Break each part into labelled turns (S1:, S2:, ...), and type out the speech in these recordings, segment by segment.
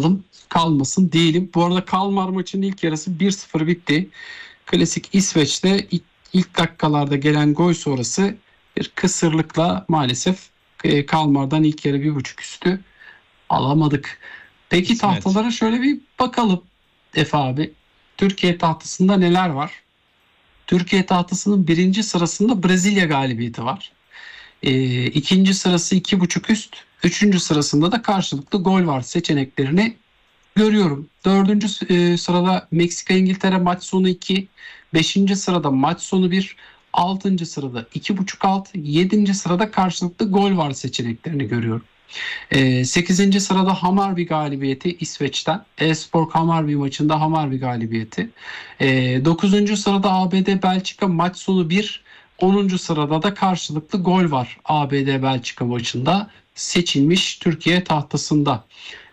S1: bakalım. Kalmasın diyelim. Bu arada Kalmar maçının ilk yarısı 1-0 bitti. Klasik İsveç'te ilk dakikalarda gelen gol sonrası bir kısırlıkla maalesef Kalmar'dan ilk yarı 1.5 üstü alamadık. Peki
S2: Kısmet.
S1: tahtalara şöyle bir bakalım Efe abi. Türkiye tahtasında neler var? Türkiye tahtasının birinci sırasında Brezilya galibiyeti var. İkinci sırası 2.5 üst. Üçüncü sırasında da karşılıklı gol var seçeneklerini görüyorum. Dördüncü sırada Meksika İngiltere maç sonu 2. Beşinci sırada maç sonu 1. Altıncı sırada 2.5 alt. Yedinci sırada karşılıklı gol var seçeneklerini görüyorum. 8. sırada Hammarby galibiyeti İsveç'ten. E-Spor Hammarby maçında Hammarby galibiyeti. 9. sırada ABD Belçika maç sonu 1. 10. sırada da karşılıklı gol var ABD Belçika maçında seçilmiş Türkiye tahtasında.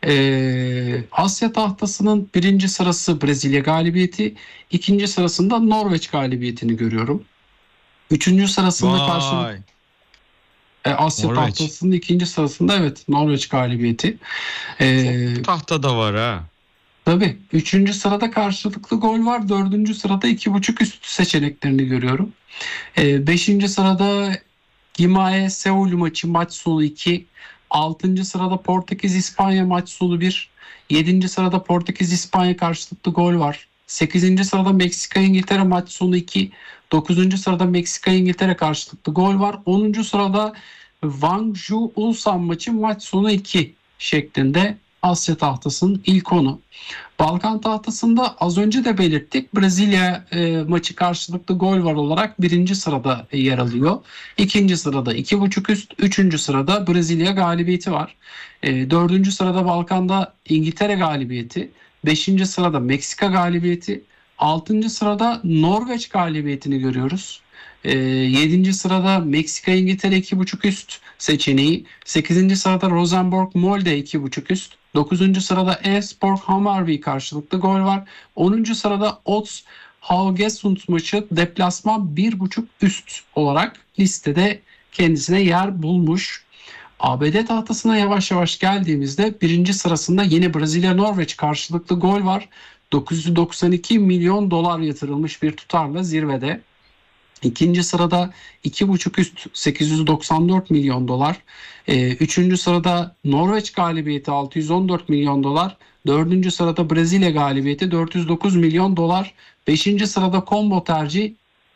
S1: Asya tahtasının birinci sırası Brezilya galibiyeti. İkinci sırasında Norveç galibiyetini görüyorum. Üçüncü sırasında karşılıklı Asya
S2: Norveç.
S1: tahtasının ikinci sırasında evet Norveç galibiyeti.
S2: Çok tahta da var ha.
S1: Tabii. Üçüncü sırada karşılıklı gol var. Dördüncü sırada 2.5 üst seçeneklerini görüyorum. Beşinci sırada Gimae Seul maçı maç sonu 2. Altıncı sırada Portekiz İspanya maç sonu 1. Yedinci sırada Portekiz İspanya karşılıklı gol var. Sekizinci sırada Meksika İngiltere maç sonu 2. Dokuzuncu sırada Meksika İngiltere karşılıklı gol var. Onuncu sırada Gwangju Ulsan maçı maç sonu 2 şeklinde Asya tahtasının ilk 10'u. Balkan tahtasında az önce de belirttik. Brezilya maçı karşılıklı gol var olarak birinci sırada yer alıyor. İkinci sırada 2.5 üst. Üçüncü sırada Brezilya galibiyeti var. Dördüncü sırada Balkan'da İngiltere galibiyeti. Beşinci sırada Meksika galibiyeti. Altıncı sırada Norveç galibiyetini görüyoruz. 7. sırada Meksika İngiltere 2.5 üst seçeneği. 8. sırada Rosenborg Molde 2.5 üst. 9. sırada E-Spor Hammarby karşılıklı gol var. 10. sırada Odds Haugesund maçı deplasman 1.5 üst olarak listede kendisine yer bulmuş. ABD tahtasına yavaş yavaş geldiğimizde birinci sırasında yine Brezilya Norveç karşılıklı gol var. 992 milyon dolar yatırılmış bir tutarla zirvede. İkinci sırada 2.5 üst 894 milyon dolar. Üçüncü sırada Norveç galibiyeti 614 milyon dolar. Dördüncü sırada Brezilya galibiyeti 409 milyon dolar. Beşinci sırada combo tercih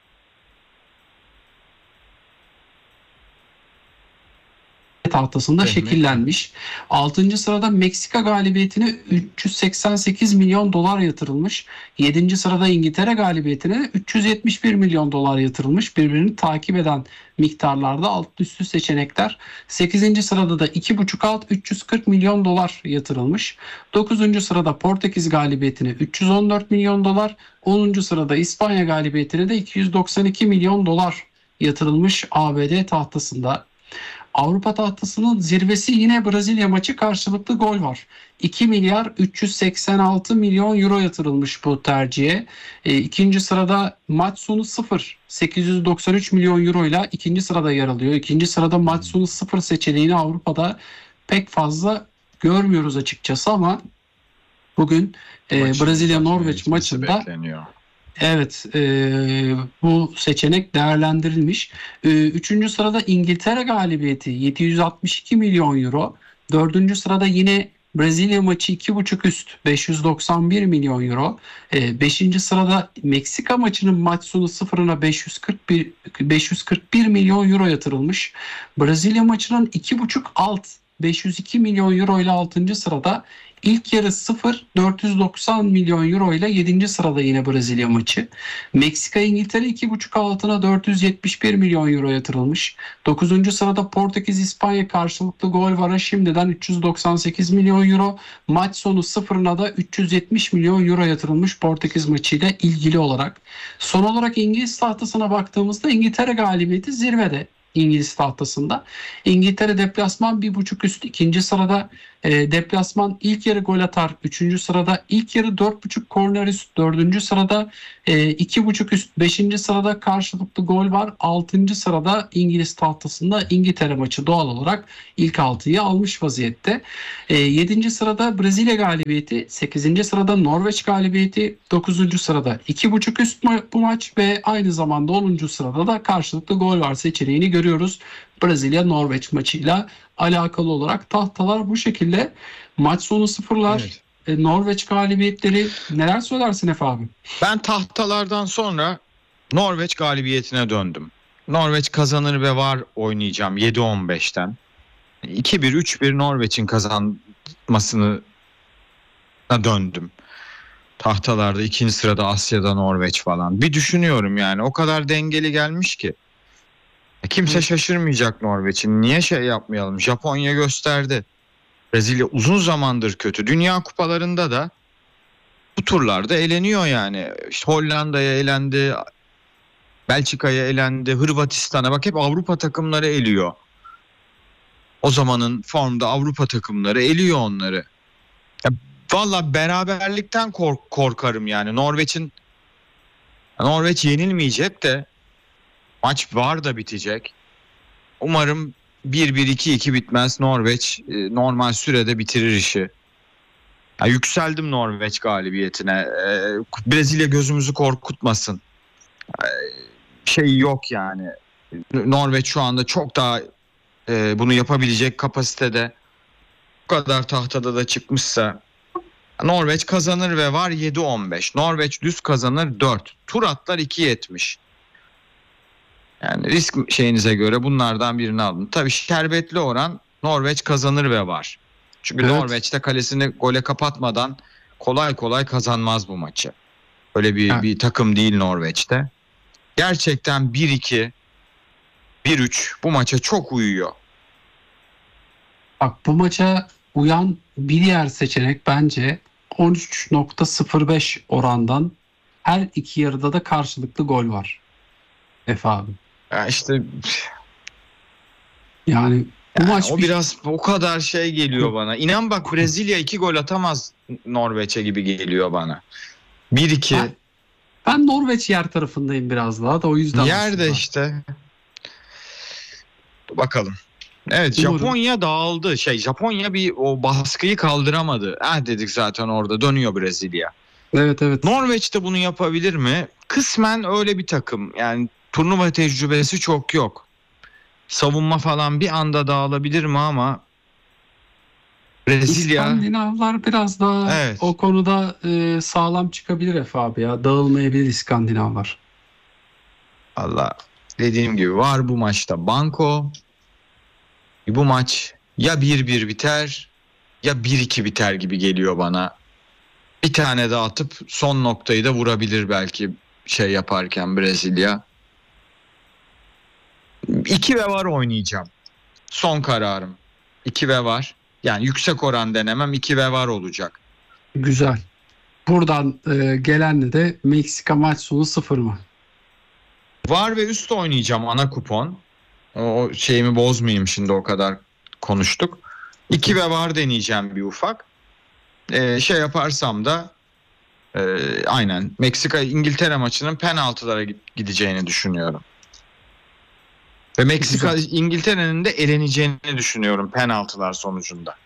S1: tahtasında şekillenmiş. 6. sırada Meksika galibiyetine 388 milyon dolar yatırılmış. 7. sırada İngiltere galibiyetine 371 milyon dolar yatırılmış. Birbirini takip eden miktarlarda alt üstü seçenekler. 8. sırada da 2.5 alt 340 milyon dolar yatırılmış. 9. sırada Portekiz galibiyetine 314 milyon dolar. 10. sırada İspanya galibiyetine de 292 milyon dolar yatırılmış ABD tahtasında. Avrupa tahtasının zirvesi yine Brezilya maçı karşılıklı gol var. 2 milyar 386 milyon euro yatırılmış bu tercihe. İkinci sırada maç sonu 0. 893 milyon euro ile ikinci sırada yer alıyor. İkinci sırada maç sonu 0 seçeneğini Avrupa'da pek fazla görmüyoruz açıkçası ama bugün Brezilya-Norveç maçında bekleniyor. Evet, bu seçenek değerlendirilmiş. Üçüncü sırada İngiltere galibiyeti 762 milyon euro. Dördüncü sırada yine Brezilya maçı 2.5 üst 591 milyon euro. Beşinci sırada Meksika maçının maç sonu sıfırına 541 milyon euro yatırılmış. Brezilya maçının 2.5 alt 502 milyon euro ile 6. sırada. İlk yarı 0 490 milyon euro ile 7. sırada yine Brezilya maçı. Meksika İngiltere 2.5 altına 471 milyon euro yatırılmış. 9. sırada Portekiz İspanya karşılıklı gol vara şimdiden 398 milyon euro. Maç sonu sıfırına da 370 milyon euro yatırılmış Portekiz maçıyla ilgili olarak. Son olarak İngiliz tahtasına baktığımızda İngiltere galibiyeti zirvede. İngiliz tahtasında. İngiltere deplasman 1.5 üst ikinci sırada. Deplasman ilk yarı gol atar 3. sırada. İlk yarı 4.5 korner üst 4. sırada. 2.5 üst 5. sırada karşılıklı gol var. 6. sırada İngiliz tahtasında İngiltere maçı doğal olarak ilk 6'yı almış vaziyette. 7. sırada Brezilya galibiyeti, 8. sırada Norveç galibiyeti, 9. sırada 2.5 üst bu maç ve aynı zamanda 10. sırada da karşılıklı gol var seçeneğini görüyoruz. Brezilya-Norveç maçıyla alakalı olarak tahtalar bu şekilde. Maç sonu sıfırlar.
S2: Evet.
S1: Norveç galibiyetleri, neler söylersin Efe abi?
S2: Ben tahtalardan sonra Norveç galibiyetine döndüm. Norveç kazanır ve var oynayacağım 7-15'ten. 2-1, 3-1 Norveç'in kazanmasına döndüm. Tahtalarda ikinci sırada Asya'da Norveç falan. Bir düşünüyorum yani, o kadar dengeli gelmiş ki. Kimse şaşırmayacak Norveç'in. Niye şey yapmayalım? Japonya gösterdi. Brezilya uzun zamandır kötü. Dünya kupalarında da bu turlarda eleniyor yani. İşte Hollanda'ya elendi, Belçika'ya elendi, Hırvatistan'a, bak hep Avrupa takımları eliyor. O zamanın formda Avrupa takımları eliyor onları. Ya, valla beraberlikten korkarım yani. Norveç yenilmeyecek de maç var da bitecek. Umarım 1-1, 2-2 bitmez. Norveç normal sürede bitirir işi. Ya, yükseldim Norveç galibiyetine. Brezilya gözümüzü korkutmasın. Şey yok yani. Norveç şu anda çok daha bunu yapabilecek kapasitede. Bu kadar tahtada da çıkmışsa Norveç kazanır ve var 7-15. Norveç düz kazanır 4. Tur atlar 2.70. Yani risk şeyinize göre bunlardan birini alın. Tabii şerbetli oran Norveç kazanır ve var. Çünkü
S1: Evet.
S2: Norveç de kalesini gole kapatmadan kolay kolay kazanmaz bu maçı. Öyle bir takım değil Norveç'te. Gerçekten 1-2, 1-3 bu maça çok uyuyor.
S1: Bak, bu maça uyan bir diğer seçenek bence 13.05 orandan her iki yarıda da karşılıklı gol var. Efe abi.
S2: Ya işte
S1: Yani bu maç
S2: o biraz o kadar şey geliyor bana. İnan bak, Brezilya 2 gol atamaz Norveç'e gibi geliyor bana. 1-2
S1: ben Norveç yer tarafındayım biraz daha da, o yüzden
S2: yerde
S1: aslında.
S2: işte. Bakalım. Evet,
S1: Umarım.
S2: Japonya dağıldı. Japonya bir o baskıyı kaldıramadı. Dedik zaten, orada dönüyor Brezilya.
S1: Evet.
S2: Norveç de bunu yapabilir mi? Kısmen öyle bir takım. Yani turnuva tecrübesi çok yok. Savunma falan bir anda dağılabilir mi ama Brezilya,
S1: İskandinavlar biraz daha
S2: evet.
S1: o konuda sağlam çıkabilir Efe abi ya. Dağılmayabilir İskandinavlar.
S2: Allah, dediğim gibi var bu maçta banko. Bu maç ya 1-1 biter ya 1-2 biter gibi geliyor bana. Bir tane daha atıp son noktayı da vurabilir belki şey yaparken Brezilya. 2 ve var oynayacağım. Son kararım. 2 ve var. Yani yüksek oran denemem, 2 ve var olacak.
S1: Güzel. Buradan gelenle de Meksika maç sonu 0 mı?
S2: Var ve üst oynayacağım, ana kupon. O şeyimi bozmayayım şimdi, o kadar konuştuk. 2 ve var deneyeceğim bir ufak. Şey yaparsam da aynen Meksika İngiltere maçının penaltılara gideceğini düşünüyorum. Ve Meksika İngiltere'nin de eleneceğini düşünüyorum penaltılar sonucunda.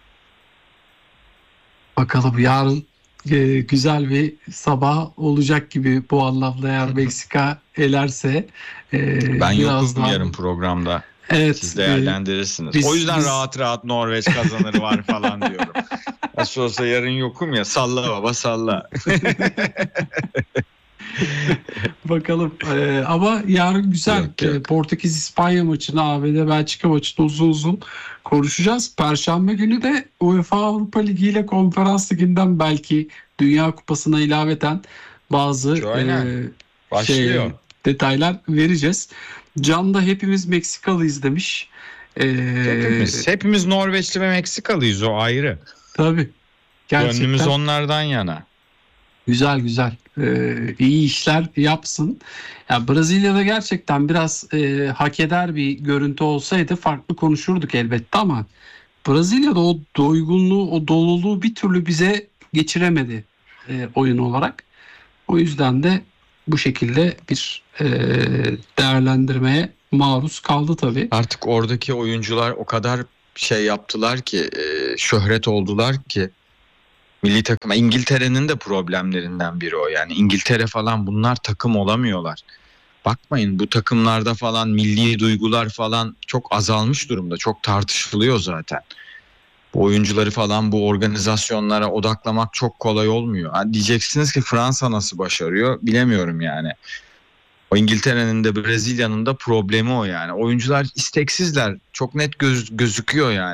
S1: Bakalım yarın güzel bir sabah olacak gibi bu anlamda, eğer Meksika elerse.
S2: Ben
S1: biraz
S2: yokum
S1: daha...
S2: yarın programda.
S1: Evet.
S2: Siz değerlendirirsiniz. O yüzden rahat Norveç kazanır var falan diyorum. Nasıl olsa yarın yokum ya, salla baba salla.
S1: Bakalım. Ama yarın güzel.
S2: Yok.
S1: Portekiz-İspanya maçını, ABD-Belçika maçını uzun konuşacağız. Perşembe günü de UEFA Avrupa Ligi ile Konferans Ligi'nden belki Dünya Kupası'na ilaveten bazı
S2: başlıyor.
S1: detaylar vereceğiz. Can'da hepimiz Meksikalıyız demiş.
S2: Hepimiz Norveçli ve Meksikalıyız, o ayrı.
S1: Tabii. Gerçekten.
S2: Gönlümüz onlardan yana.
S1: Güzel. İyi işler yapsın. Ya, Brezilya'da gerçekten biraz hak eder bir görüntü olsaydı farklı konuşurduk elbette, ama Brezilya'da o doygunluğu, o doluluğu bir türlü bize geçiremedi oyun olarak. O yüzden de bu şekilde bir değerlendirmeye maruz kaldı tabii.
S2: Artık oradaki oyuncular o kadar şey yaptılar ki, şöhret oldular ki milli takıma. İngiltere'nin de problemlerinden biri o. Yani İngiltere falan, bunlar takım olamıyorlar. Bakmayın, bu takımlarda falan milli duygular falan çok azalmış durumda. Çok tartışılıyor zaten. Bu oyuncuları falan bu organizasyonlara odaklamak çok kolay olmuyor. Ha, diyeceksiniz ki Fransa nasıl başarıyor? Bilemiyorum yani. O İngiltere'nin de Brezilya'nın da problemi o yani. Oyuncular isteksizler. Çok net gözüküyor yani.